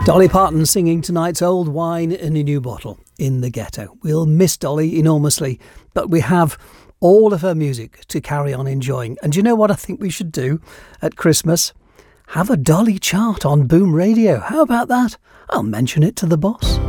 Dolly Parton singing tonight's Old Wine in a New Bottle in the Ghetto. We'll miss Dolly enormously, but we have all of her music to carry on enjoying. And you know what I think we should do at Christmas? Have a Dolly chart on Boom Radio. How about that? I'll mention it to the boss.